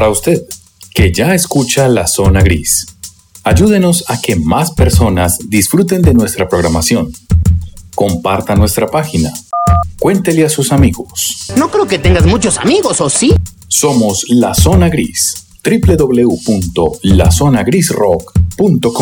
para usted, que ya escucha La Zona Gris. Ayúdenos a que más personas disfruten de nuestra programación. Comparta nuestra página. Cuéntele a sus amigos. No creo que tengas muchos amigos, ¿o sí? Somos La Zona Gris. www.lazonagrisrock.com